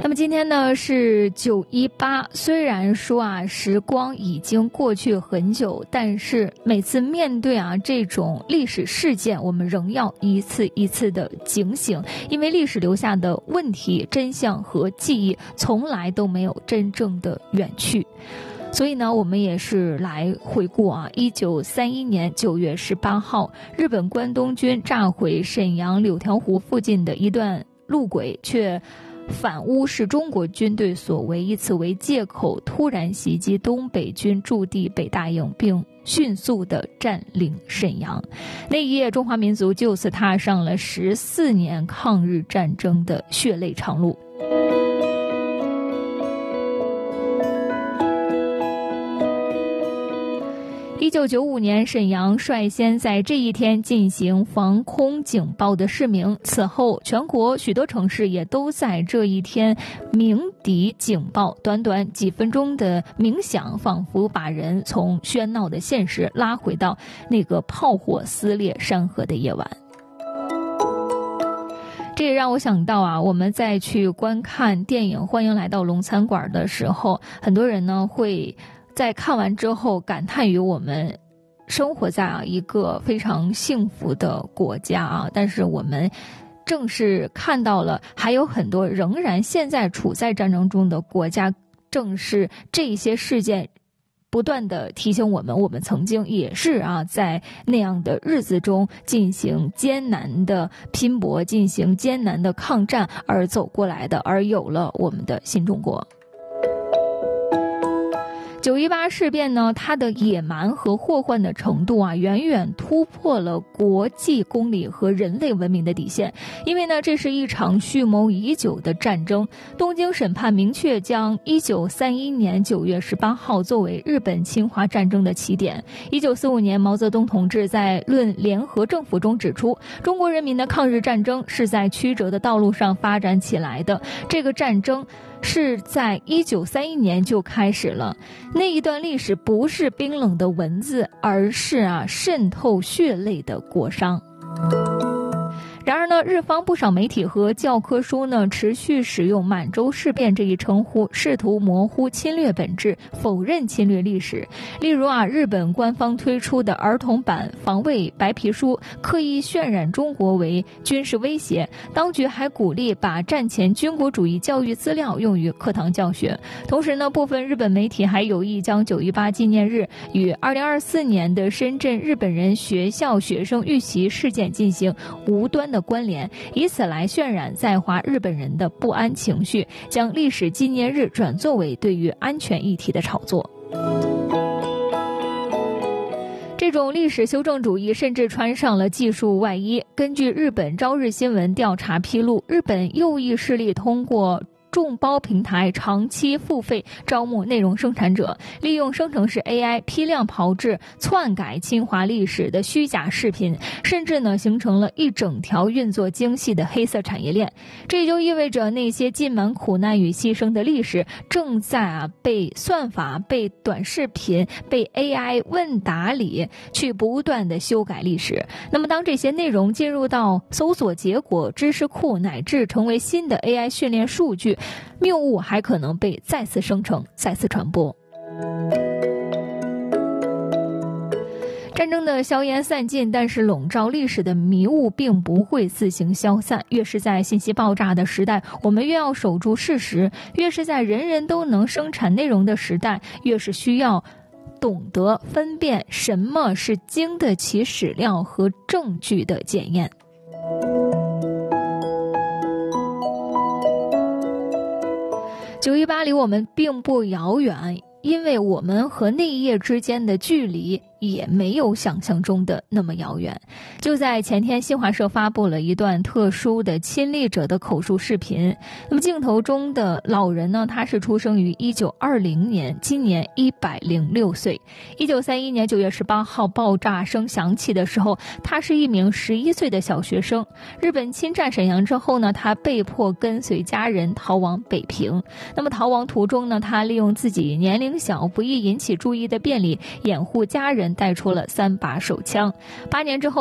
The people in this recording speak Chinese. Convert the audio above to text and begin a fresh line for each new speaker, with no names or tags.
那么今天呢是918，虽然说时光已经过去很久，但是每次面对这种历史事件，我们仍要一次一次的警醒，因为历史留下的问题、真相和记忆从来都没有真正的远去。所以呢，我们也是来回顾1931年9月18号，日本关东军炸毁沈阳柳条湖附近的一段路轨，却反诬是中国军队所为，以此为借口突然袭击东北军驻地北大营，并迅速地占领沈阳。那一夜，中华民族就此踏上了14年抗日战争的血泪长路。1995年，沈阳率先在这一天进行防空警报的试鸣，此后全国许多城市也都在这一天鸣笛警报。短短几分钟的鸣响，仿佛把人从喧闹的现实拉回到那个炮火撕裂山河的夜晚。这也让我想到我们在去观看电影《欢迎来到龙餐馆》的时候，很多人呢会在看完之后感叹于我们生活在一个非常幸福的国家但是我们正是看到了还有很多仍然现在处在战争中的国家，正是这些事件不断的提醒我们曾经也是在那样的日子中进行艰难的拼搏，进行艰难的抗战而走过来的，而有了我们的新中国。918事变呢，它的野蛮和祸患的程度远远突破了国际公理和人类文明的底线。因为呢，这是一场蓄谋已久的战争。东京审判明确将1931年9月18号作为日本侵华战争的起点。1945年，毛泽东同志在《论联合政府》中指出，中国人民的抗日战争是在曲折的道路上发展起来的。这个战争是在1931年就开始了。那一段历史不是冰冷的文字，而是渗透血泪的国殇。然而呢，日方不少媒体和教科书呢，持续使用满洲事变这一称呼，试图模糊侵略本质，否认侵略历史。例如日本官方推出的儿童版防卫白皮书，刻意渲染中国为军事威胁。当局还鼓励把战前军国主义教育资料用于课堂教学。同时呢，部分日本媒体还有意将918纪念日与2024年的深圳日本人学校学生遇袭事件进行无端的关联，以此来渲染在华日本人的不安情绪，将历史纪念日转作为对于安全议题的炒作。这种历史修正主义甚至穿上了技术外衣。根据日本朝日新闻调查披露，日本右翼势力通过众包平台长期付费招募内容生产者，利用生成式 AI 批量炮制、篡改侵华历史的虚假视频，甚至呢形成了一整条运作精细的黑色产业链。这也就意味着那些浸满苦难与牺牲的历史，正在被算法、被短视频、被 AI 问答里去不断的修改历史。那么当这些内容进入到搜索结果、知识库，乃至成为新的 AI 训练数据，谬误还可能被再次生成、再次传播。战争的硝烟散尽，但是笼罩历史的迷雾并不会自行消散。越是在信息爆炸的时代，我们越要守住事实；越是在人人都能生产内容的时代，越是需要懂得分辨什么是经得起史料和证据的检验。918离我们并不遥远，因为我们和那一夜之间的距离也没有想象中的那么遥远。就在前天，新华社发布了一段特殊的亲历者的口述视频。那么镜头中的老人呢，他是出生于1920年，今年106岁。1931年9月18号爆炸声响起的时候，他是一名11岁的小学生。日本侵占沈阳之后呢，他被迫跟随家人逃往北平。那么逃亡途中呢，他利用自己年龄小、不易引起注意的便利，掩护家人带出了3把手枪。8年之后，